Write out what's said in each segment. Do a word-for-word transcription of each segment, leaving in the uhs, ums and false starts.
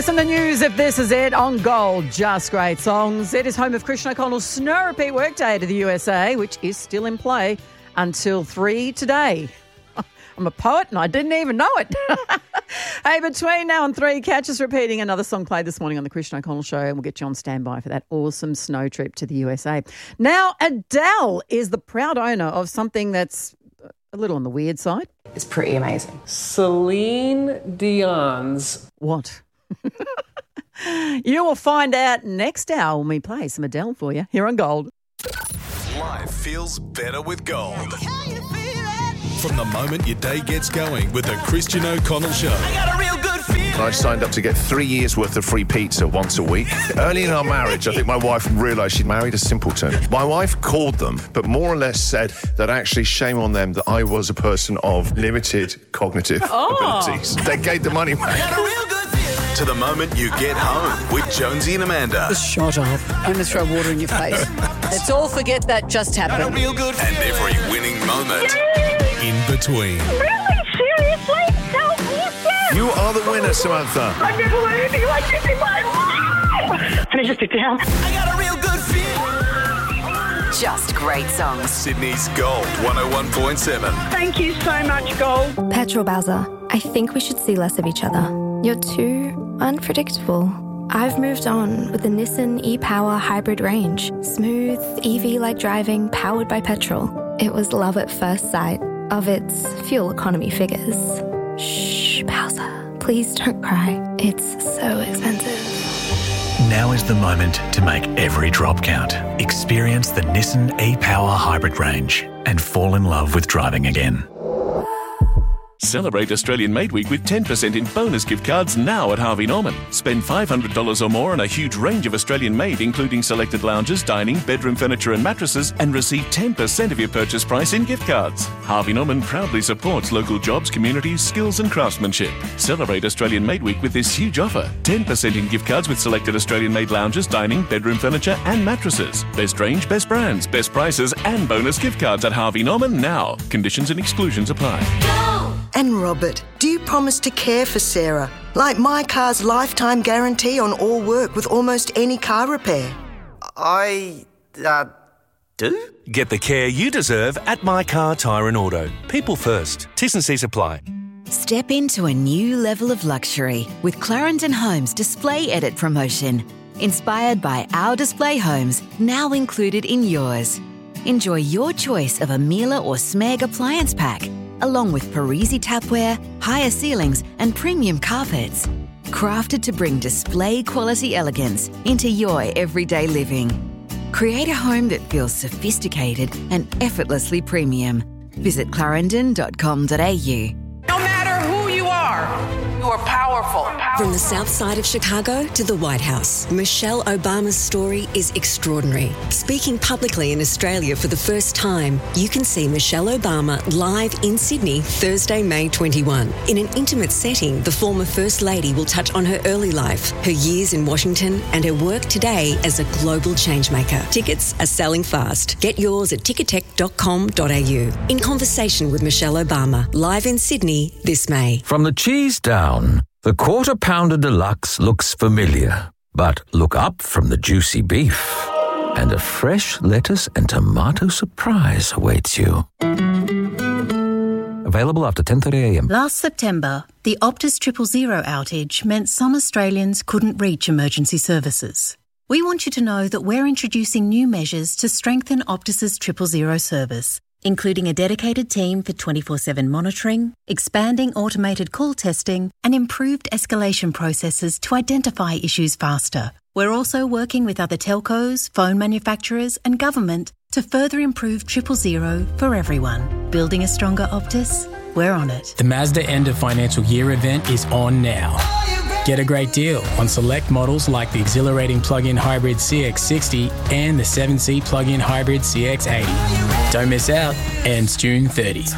Listen to news if this is it on Gold. Just great songs. It is home of Christian O'Connell's Snow Repeat Workday to the U S A, which is still in play until three today. I'm a poet and I didn't even know it. Hey, between now and three, catch us repeating another song played this morning on the Christian O'Connell Show, and we'll get you on standby for that awesome snow trip to the U S A. Now, Adele is the proud owner of something that's a little on the weird side. It's pretty amazing. Celine Dion's... What? You will find out next hour when we play some Adele for you here on Gold. Life feels better with Gold. From the moment your day gets going with the Christian O'Connell Show. I got a real good feeling. I signed up to get three years' worth of free pizza once a week. Early in our marriage, I think my wife realised she'd married a simpleton. My wife called them, but more or less said that actually shame on them that I was a person of limited cognitive oh. abilities. They gave the money back. I got a real good feeling. To the moment you get home with Jonesy and Amanda. Just shut up. I'm going to throw water in your face. Let's all forget that just happened. Got a real good feeling. And every winning moment in between. Really? Seriously? So awesome! You are the winner, Samantha. I've never learned anything like this in my life! I need to sit down. I got a real good feeling. Just great songs. Sydney's Gold one oh one point seven. Thank you so much, Gold. Petrol Bowser, I think we should see less of each other. You're too unpredictable. I've moved on with the Nissan e-Power hybrid range. Smooth, E V-like driving, powered by petrol. It was love at first sight of its fuel economy figures. Shh, Bowser, please don't cry. It's so expensive. Now is the moment to make every drop count. Experience the Nissan e-Power hybrid range and fall in love with driving again. Celebrate Australian Made Week with ten percent in bonus gift cards now at Harvey Norman. Spend five hundred dollars or more on a huge range of Australian made, including selected lounges, dining, bedroom furniture and mattresses, and receive ten percent of your purchase price in gift cards. Harvey Norman proudly supports local jobs, communities, skills and craftsmanship. Celebrate Australian Made Week with this huge offer. ten percent in gift cards with selected Australian made lounges, dining, bedroom furniture and mattresses. Best range, best brands, best prices and bonus gift cards at Harvey Norman now. Conditions and exclusions apply. Go! And Robert, do you promise to care for Sarah? Like my car's lifetime guarantee on all work with almost any car repair. I, uh, do? Get the care you deserve at My Car Tyre and Auto. People first. T's and C's apply. Step into a new level of luxury with Clarendon Homes Display Edit promotion. Inspired by our display homes, now included in yours. Enjoy your choice of a Miele or Smeg appliance pack, along with Parisi tapware, higher ceilings and premium carpets. Crafted to bring display quality elegance into your everyday living. Create a home that feels sophisticated and effortlessly premium. Visit clarendon dot com dot a u. No matter who you are, you are powerful. From the south side of Chicago to the White House, Michelle Obama's story is extraordinary. Speaking publicly in Australia for the first time, you can see Michelle Obama live in Sydney Thursday, May twenty-first. In an intimate setting, the former First Lady will touch on her early life, her years in Washington, and her work today as a global changemaker. Tickets are selling fast. Get yours at ticketek dot com dot a u. In conversation with Michelle Obama, live in Sydney this May. From the cheese down, the Quarter Pounder Deluxe looks familiar, but look up from the juicy beef, and a fresh lettuce and tomato surprise awaits you. Available after ten thirty a m. Last September, the Optus Triple Zero outage meant some Australians couldn't reach emergency services. We want you to know that we're introducing new measures to strengthen Optus's Triple Zero service, including a dedicated team for twenty-four seven monitoring, expanding automated call testing, and improved escalation processes to identify issues faster. We're also working with other telcos, phone manufacturers, and government to further improve Triple Zero for everyone. Building a stronger Optus? We're on it. The Mazda End of Financial Year event is on now. Get a great deal on select models like the exhilarating plug-in hybrid C X sixty and the seven seat plug-in hybrid C X eighty. Don't miss out. Ends June thirtieth.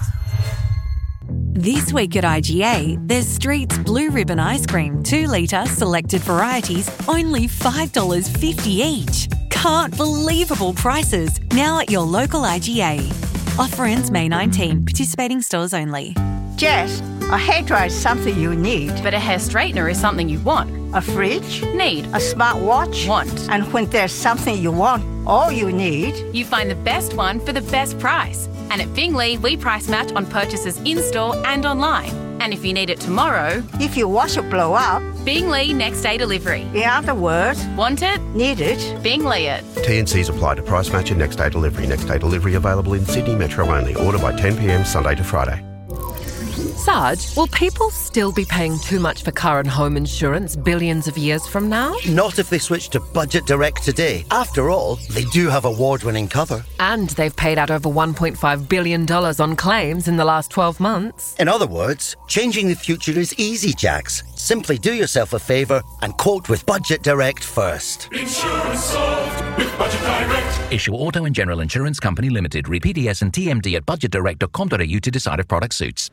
This week at I G A, there's Street's Blue Ribbon Ice Cream, two litre selected varieties, only five dollars fifty each. Can't believable prices. Now at your local I G A. Offer ends May nineteenth. Participating stores only. Jess, A hairdryer is something you need. But a hair straightener is something you want. A fridge? Need. A smartwatch? Want. And when there's something you want, all you need... You find the best one for the best price. And at Bingley, we price match on purchases in-store and online. And if you need it tomorrow... If your washer blow up... Bingley next day delivery. In other words... Want it? Need it? Bingley it. T and C's apply to price match and next day delivery. Next day delivery available in Sydney Metro only. Order by ten p m Sunday to Friday. Sarge, will people still be paying too much for car and home insurance billions of years from now? Not if they switch to Budget Direct today. After all, they do have award-winning cover. And they've paid out over one point five billion dollars on claims in the last twelve months. In other words, changing the future is easy, Jax. Simply do yourself a favour and quote with Budget Direct first. Insurance solved with Budget Direct. Issue Auto and General Insurance Company Limited. Read P D S and T M D at budget direct dot com dot a u to decide if product suits.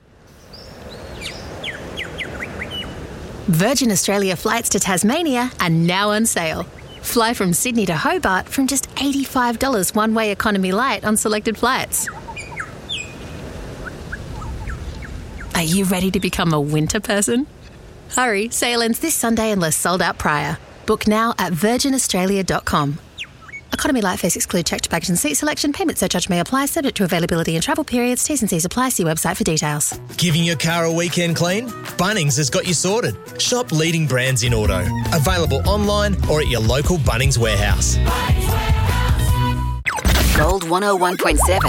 Virgin Australia flights to Tasmania are now on sale. Fly from Sydney to Hobart from just eighty-five dollars one-way economy light on selected flights. Are you ready to become a winter person? Hurry, sale ends this Sunday unless sold out prior. Book now at virgin australia dot com. Economy light fares exclude checked baggage and seat selection. Payment surcharge may apply, subject to availability and travel periods. T's and C's apply. See website for details. Giving your car a weekend clean? Bunnings has got you sorted. Shop leading brands in auto. Available online or at your local Bunnings warehouse. Gold one oh one point seven.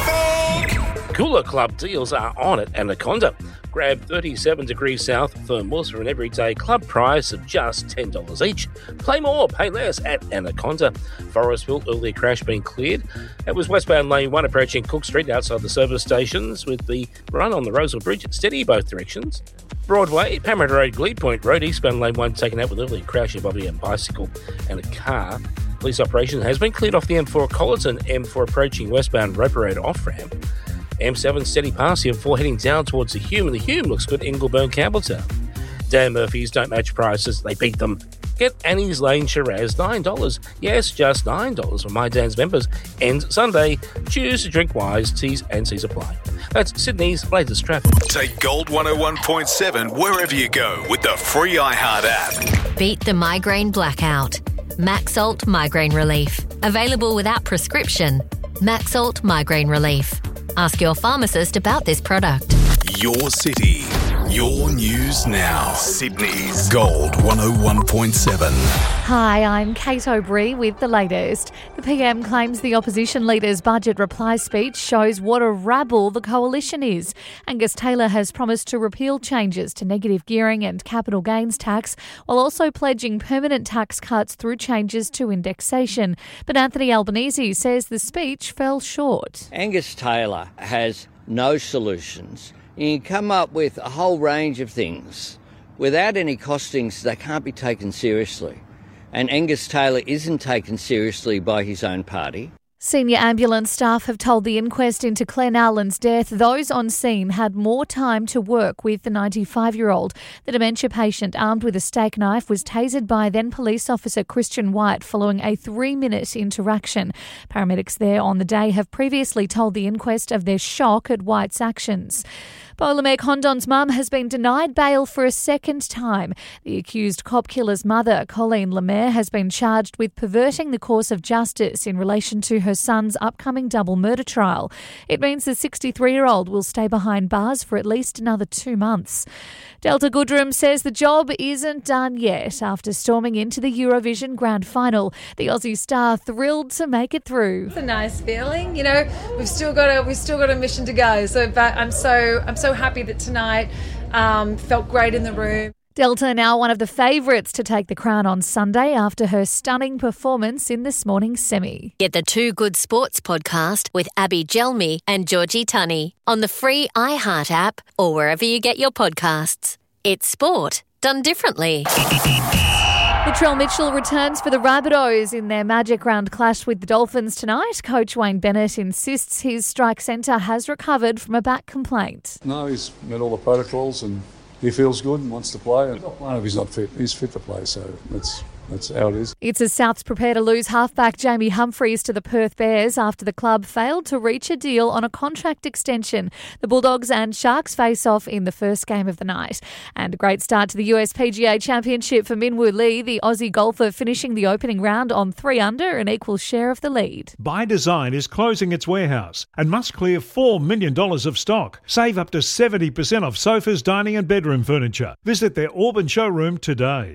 Cooler Club deals are on at Anaconda. Grab thirty-seven degrees south thermals for an everyday club price of just ten dollars each. Play more, pay less at Anaconda. Forestville, earlier crash being cleared. It was westbound lane one approaching Cook Street outside the service stations with the run on the Roseville Bridge steady both directions. Broadway, Parramatta Road, Glebe Point Road, eastbound lane one taken out with early crash involving a bicycle and a car. Police operation has been cleared off the M four Colleton, M four approaching westbound Roper Road off-ramp. M seven steady past the M four heading down towards the Hume, and the Hume looks good, Ingleburn, Campbelltown. Dan Murphy's don't match prices, they beat them. Get Annie's Lane Shiraz, nine dollars. Yes, just nine dollars for My Dan's members. Ends Sunday. Choose to drink wise, T's and C's apply. That's Sydney's latest traffic. Take Gold one oh one point seven wherever you go with the free iHeart app. Beat the migraine blackout. Maxalt Migraine Relief. Available without prescription. Maxalt Migraine Relief. Ask your pharmacist about this product. Your city, your news now. Sydney's Gold one oh one point seven. Hi, I'm Kate O'Brien with the latest. The P M claims the opposition leader's budget reply speech shows what a rabble the coalition is. Angus Taylor has promised to repeal changes to negative gearing and capital gains tax, while also pledging permanent tax cuts through changes to indexation. But Anthony Albanese says the speech fell short. Angus Taylor has no solutions. You can come up with a whole range of things. Without any costings, they can't be taken seriously. And Angus Taylor isn't taken seriously by his own party. Senior ambulance staff have told the inquest into Claire Nowland's death those on scene had more time to work with the ninety-five-year-old. The dementia patient armed with a steak knife was tasered by then police officer Christian White following a three-minute interaction. Paramedics there on the day have previously told the inquest of their shock at White's actions. Bola Condon's mum has been denied bail for a second time. The accused cop killer's mother, Colleen Lemaire, has been charged with perverting the course of justice in relation to her son's upcoming double murder trial. It means the sixty-three-year-old will stay behind bars for at least another two months. Delta Goodrem says the job isn't done yet after storming into the Eurovision Grand Final. The Aussie star thrilled to make it through. It's a nice feeling, you know. We've still got a we've still got a mission to go. So, but I'm so I'm so happy that tonight um, felt great in the room. Delta now one of the favourites to take the crown on Sunday after her stunning performance in this morning's semi. Get the Two Good Sports podcast with Abby Gelmi and Georgie Tunney on the free iHeart app or wherever you get your podcasts. It's sport done differently. Latrell Mitchell returns for the Rabbitohs in their Magic Round clash with the Dolphins tonight. Coach Wayne Bennett insists his strike centre has recovered from a back complaint. No, he's met all the protocols and he feels good and wants to play. He's not playing if he's not fit. He's fit to play, so it's That's how it is. It's as Souths prepare to lose halfback Jamie Humphries to the Perth Bears after the club failed to reach a deal on a contract extension. The Bulldogs and Sharks face off in the first game of the night. And a great start to the U S P G A Championship for Minwoo Lee, the Aussie golfer finishing the opening round on three under, an equal share of the lead. By Design is closing its warehouse and must clear four million dollars of stock. Save up to seventy percent off sofas, dining and bedroom furniture. Visit their Auburn showroom today.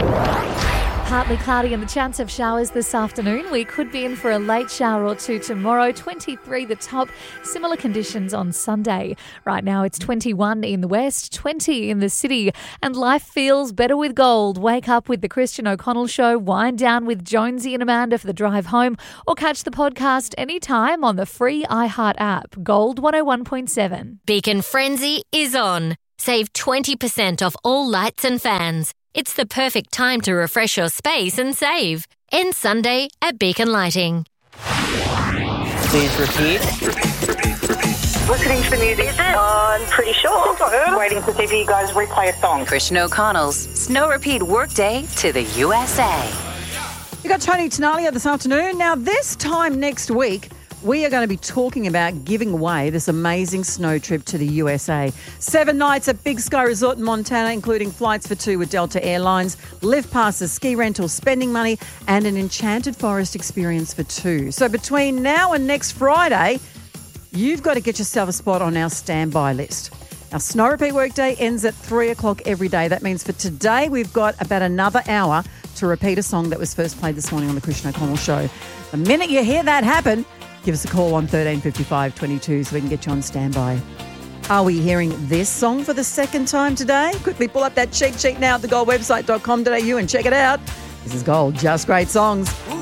Partly cloudy and the chance of showers this afternoon. We could be in for a late shower or two tomorrow. twenty-three the top. Similar conditions on Sunday. Right now it's twenty-one in the west, twenty in the city. And life feels better with gold. Wake up with the Christian O'Connell Show. Wind down with Jonesy and Amanda for the drive home. Or catch the podcast anytime on the free iHeart app. Gold one oh one point seven. Beacon Frenzy is on. Save twenty percent off all lights and fans. It's the perfect time to refresh your space and save. End Sunday at Beacon Lighting. Please repeat. Repeat, repeat, repeat. Listening to the music. Is it? I'm pretty sure. I'm waiting to see if you guys replay a song. Christian O'Connell's Snow Repeat Workday to the U S A. You got Tony Tenalia this afternoon. Now, this time next week, we are going to be talking about giving away this amazing snow trip to the U S A. Seven nights at Big Sky Resort in Montana, including flights for two with Delta Airlines, lift passes, ski rentals, spending money, and an enchanted forest experience for two. So between now and next Friday, you've got to get yourself a spot on our standby list. Our Snow Repeat Workday ends at three o'clock every day. That means for today, we've got about another hour to repeat a song that was first played this morning on the Christian O'Connell Show. The minute you hear that happen, give us a call on thirteen fifty-five twenty-two so we can get you on standby. Are we hearing this song for the second time today? Quickly pull up that cheat sheet now at the gold website dot com dot a u and check it out. This is Gold, Just Great Songs.